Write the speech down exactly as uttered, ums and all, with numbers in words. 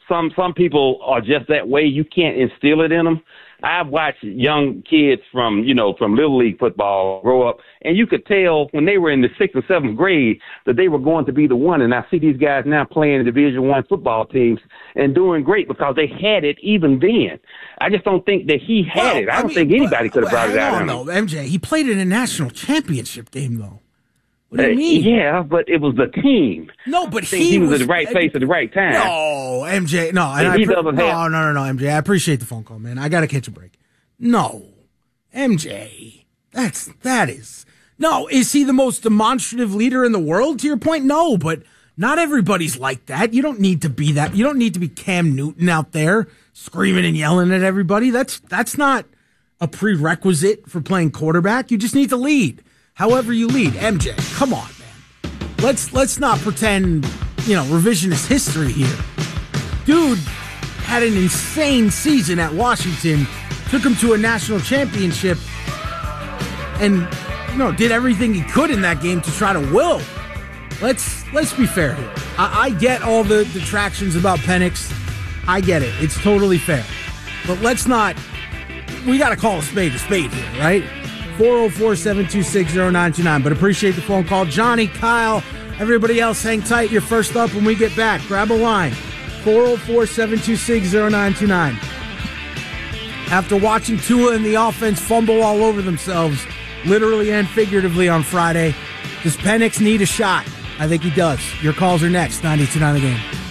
some some people are just that way. You can't instill it in them. I've watched young kids from, you know, from Little League football grow up, and you could tell when they were in the sixth or seventh grade that they were going to be the one. And I see these guys now playing in Division One football teams and doing great because they had it even then. I just don't think that he had well, it. I, I don't mean, think anybody could have brought it out. Hang on, though, M J. He played in a national championship game, though. What do you Uh, mean? yeah, but it was the team. No, but I think he, he was, was at the right place at the right time. No, M J. No, and And I he pre- doesn't no, have- no, no, no, M J. I appreciate the phone call, man. I got to catch a break. No, M J. That's that is no. Is he the most demonstrative leader in the world? To your point, no. But not everybody's like that. You don't need to be that. You don't need to be Cam Newton out there screaming and yelling at everybody. That's that's not a prerequisite for playing quarterback. You just need to lead. However you lead, M J. Come on, man. Let's let's not pretend, you know, revisionist history here. Dude had an insane season at Washington, took him to a national championship, and you know did everything he could in that game to try to will. Let's let's be fair here. I, I get all the detractions about Penix. I get it. It's totally fair. But let's not. We got to call a spade a spade here, right? four oh four, seven two six, oh nine two nine. But appreciate the phone call. Johnny, Kyle, everybody else, hang tight. You're first up when we get back. Grab a line. four oh four, seven two six, oh nine two nine. After watching Tua and the offense fumble all over themselves, literally and figuratively on Friday, does Penix need a shot? I think he does. Your calls are next. ninety-two point nine The Game.